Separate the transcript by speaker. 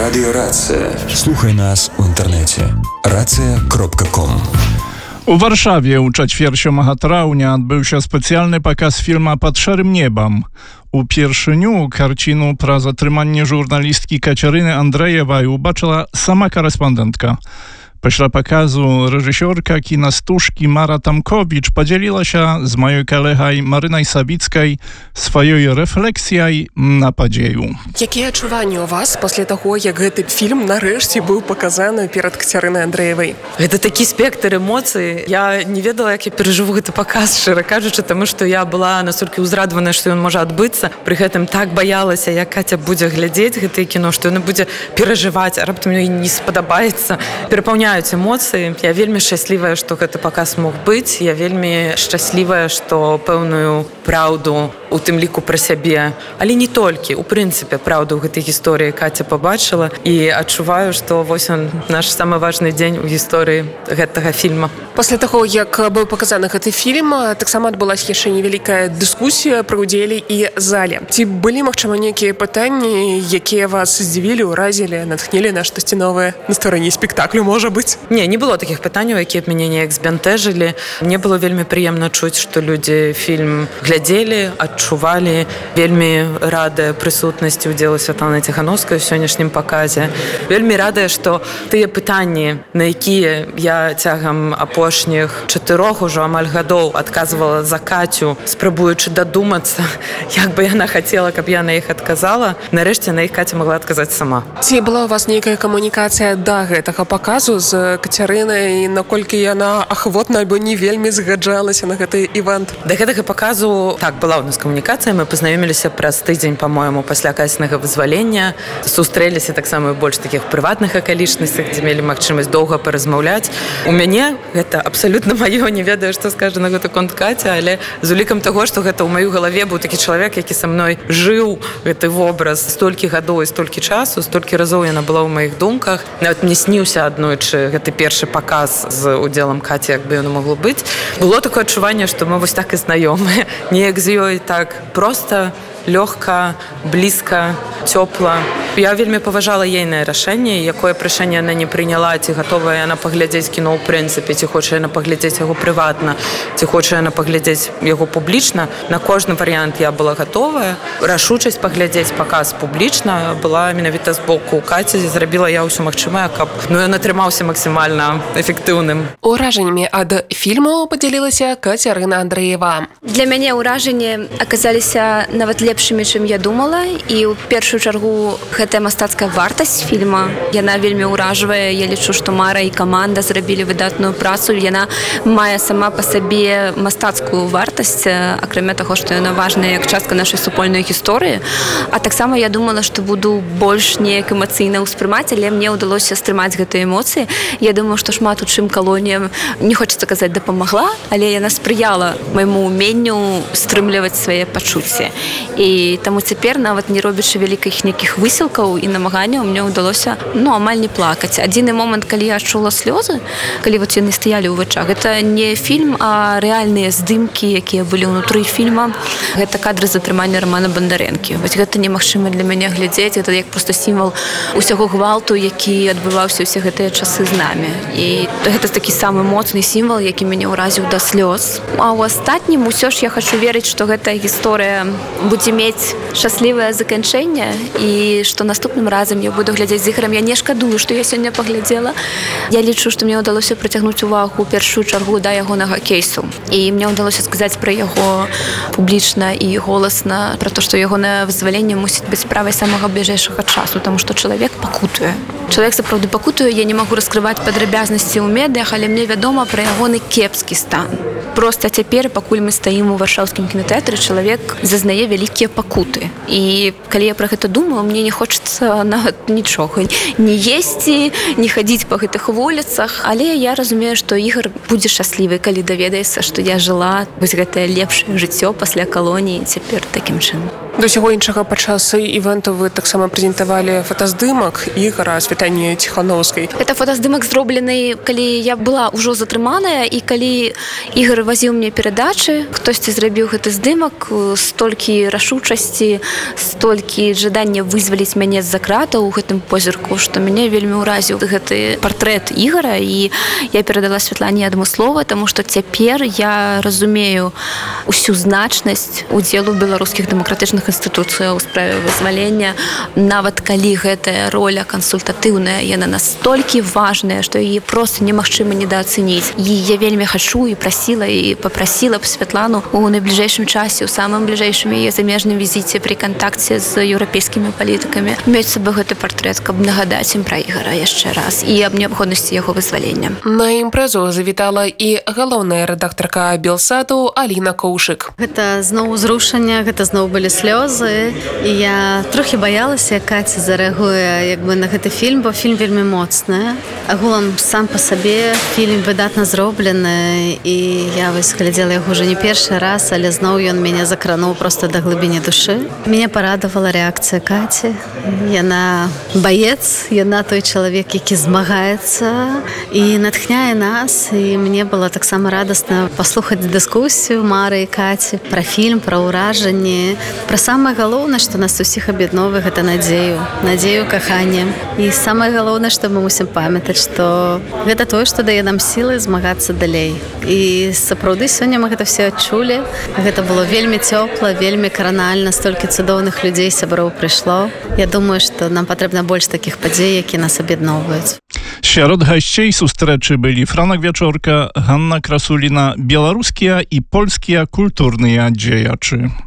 Speaker 1: Радіо Рація.
Speaker 2: Слухай нас у інтернеті. Racja.com.
Speaker 3: У Варшаве ў чацвер 7 траўня адбыўся спецыяльны паказ фільма «Пад шэрым небам». Упершыню карціну пра затрыманне журналісткі Кацярыны Андрэевай убачыла сама карэспондэнтка. Пасля паказу рэжысёрка кінастужкі Мара Тамкowicz падзялілася з маёй калегай Марынай Савіцкай сваёй рэфлексіяй на падзею.
Speaker 4: Якія адчуванні у вас пасля таго, як гэты фільм нарэшце быў паказаны перад Кацярынай Андрэевай?
Speaker 5: Гэта такі спектр эмоцый. Я не ведала, як я перажыву гэты паказ, шчыра кажучы, таму што я была настолькі ўзрадаваная, што ён можа адбыцца. Пры гэтым так баялася, як Каця будзе глядзець гэтае кіно, што яна будзе перажываць, а раптам ёй не спадабаецца. Перапаўняюць эмоцыі. Я вельмі шчаслівая, што гэты паказ мог быць. Я вельмі шчаслівая, што пэўную праўду, у тым ліку пра сябе, але не толькі, у прынцыпе, праўду ў гэтай гісторыі Каця пабачыла і адчуваю, што вось он наш самы важны дзень у гісторыі гэтага фільма.
Speaker 4: Пасля таго, як быў паказаны гэты фільм, таксама адбылася яшчэ невялікая дыскусія пры ўдзеле і зале. Ці былі, магчыма, нейкія пытанні, якія вас здзівілі, уразілі, натхнілі на штосьці новае на стварэнні спектаклю, можа быць?
Speaker 5: Не было такіх пытанняў, якія б мяне неяк збянтэжылі. Мне было вельмі прыемна чуць, што людзі фільм глядзелі, адчувалі, вельмі радая прысутнасці ўдзелу Святланы Ціхановскай у сённяшнім паказе. Вельмі радая, што тыя пытанні, на якія я цягам апошніх 4 ужо амаль гадоў адказвала за Кацю, спрабуючы дадумацца, як бы яна хацела, каб я на іх адказала, нарэшце на іх Каця могла адказаць сама.
Speaker 4: Ці была у вас нейкая камунікацыя да гэтага паказу з Кацярынай, наколькі яна ахвотна альбо не вельмі згаджалася на гэты івент?
Speaker 5: Да гэтага паказу, так, была ў нас камунікацыя, мы пазнаёміліся праз тыдзень, па-мойму, пасля Кацінага вызвалення, сустрэліся таксама ў больш такіх прыватных акалічнасцях, дзе мелі магчымасць доўга паразмаўляць. У мяне гэта абсалютна маё, не ведаю, што скажа на гэты конт Каця, але з улікам таго, што гэта ў маёй галаве быў такі чалавек, які са мной жыў гэты вобраз столькі гадоў і столькі часу, столькі разоў яна была ў маіх думках. Нават мне сніўся аднойчы гэты першы паказ з удзелам Каці, як бы яно магло быць. Было такое адчуванне, што мы вось так і знаёмыя. Неяк з ёй так проста, лёгка, блізка, цёпла. Я вельмі паважала ейнае рашэнне, якое рашэнне яна не прыняла, ці гатовая яна паглядзець кіно ў прынцыпе, ці хоча яна паглядзець яго прыватна, ці хоча яна паглядзець яго публічна. На кожны варыянт я была гатовая. Рашучасць паглядзець паказ публічна была менавіта з боку Каці, зрабіла я ўсё магчымае, каб ён атрымаўся максімальна эфектыўным.
Speaker 4: Уражаннямі ад фільму падзялілася Кацярына Андрэева.
Speaker 6: Для мяне ўражанні аказаліся нават лепшымі, чым я думала, і ў першую чаргу гэтая мастацкая вартасць фільма, яна вельмі ўражвае. Я лічу, што Мара і каманда зрабілі выдатную працу, яна мае сама па сабе мастацкую вартасць, акрамя таго, што яна важная як частка нашай супольнай гісторыі. А таксама я думала, што буду больш неяк эмацыйна ўспрымаць, але мне ўдалося стрымаць гэтыя эмоцыі. Я думаю, што шмат у чым калонія, не хочацца казаць, дапамагла, але яна спрыяла майму ўменню стрымліваць свае пачуцці. І таму цяпер, нават не робячы вялікіх нейкіх высілкаў і намаганняў, мне ўдалося амаль не плакаць. Адзіны момант, калі я адчула слёзы, калі вот яны стаялі ў вачах, гэта не фільм, а рэальныя здымкі, якія былі ўнутры фільма. Гэта кадры затрымання Романа Бондарэнкі. Вось гэта немагчыма для мяне глядзець, гэта як проста сімвал усяго гвалту, які адбываўся ўсе гэтыя часы з намі. І гэта такі самы моцны сімвал, які мяне ўразіў да слёз. А ў астатнім усё ж я хачу верыць, што гэтая гісторыя будзе мець шчаслівае заканчэнне і што наступным разам я буду глядзець з іграм. Я не шкадую, што я сёння паглядзела. Я лічу, што мне ўдалося прыцягнуць увагу ў першую чаргу да ягонага кейсу. І мне ўдалося сказаць пра яго публічна і голасна, пра то, што ягонае вызваленне мусіць быць справай самага бліжэйшага часу, таму што чалавек пакутуе. Чалавек сапраўды пакутуе, я не магу раскрываць падрабязнасці ў медыях, але мне вядома пра ягоны кепскі стан. Проста цяпер, пакуль мы стаім у варшаўскім кінотэатры, чалавек зазнае вялікія пакуты. І калі я пра гэта думаю, мне не хочацца нават нічога. Не есці, не хадзіць па гэтых вуліцах, але я разумею, што Ігор будзе шчаслівы, калі даведаецца, што я жыла вось гэтае лепшае жыццё пасля калоніі цяпер такім чынам.
Speaker 4: До ўсяго іншага падчас івенту вы таксама прэзентавалі фотаздымак Ігара Святлане Ціхановскай.
Speaker 6: Это фотаздымак зроблены, калі я была ўжо затрыманая, і калі Ігар вазіў мне перадачы, хтосьці зрабіў гэты здымак, столькі рашучасці, столькі жадання вызваліць мяне з-за кратаў у гэтым позірку, што мяне вельмі ўразіў гэты партрэт Ігара, і я перадала Святлане адмыслова, таму што цяпер я разумею усю значнасць удзелу беларускіх дэмакратычных інстытуцыяў у справе вызвалення, нават калі гэтая роля кансультатыўная, яна настолькі важная, што яе проста немагчыма недаацэніць. І я вельмі хачу і прасіла і папрасіла б Святлану у найбліжэйшым часе, у самым бліжэйшым яе замежным візіце пры кантакце з еўрапейскімі палітыкамі мець сабе гэты партрэт, каб нагадаць ім пра Ігара яшчэ раз і аб неабходнасці яго вызвалення.
Speaker 4: На імпрэзу завітала і галоўная рэдактарка Белсату Аліна Коўшык.
Speaker 1: Гэта зноў узрушэнне, гэта зноў былі слёзы, і я трохі баялася, як Каця зарэагуе на гэты фільм, бо фільм вельмі моцны. Агулам сам па сабе фільм выдатна зроблены, і я глядзела яго ўжо не першы раз, але зноў ён мяне закрануў проста да глыбіні душы. Мяне парадавала рэакцыя Каці. Яна баец, яна той чалавек, які змагаецца і натхняе нас, і мне было таксама радасна паслухаць дыскусію Мары і Каці пра фільм, пра ўражанні, пра самае галоўнае, што нас усіх аб'ядноўвае, гэта надзею, каханне. І самае галоўнае, што мы мусім памятаць, што гэта тое, што дае нам сілы змагацца далей. І сапраўды сёння мы гэта все адчулі. Гэта было вельмі цёпла, вельмі кранальна, столькі цудоўных людзей, сяброў прыйшло. Я думаю, што нам патрэбна больш такіх падзей, які нас аб'ядноўваюць.
Speaker 3: Сярод гасцей сустрэчы былі Франак Вячорка, Ганна Красуліна, беларускія і польскія культурныя дзеячы.